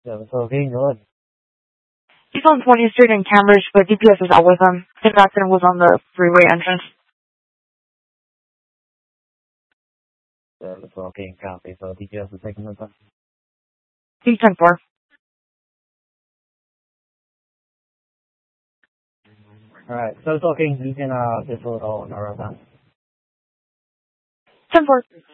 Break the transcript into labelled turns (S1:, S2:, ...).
S1: 714, good.
S2: He's on 20th Street in Cambridge, but DPS is out with him. His accident was on the freeway entrance.
S1: 714, copy. So DPS is taking this up.
S2: He's 10-4.
S1: Alright, 714, you can, just hold all on our time.
S2: 10-4.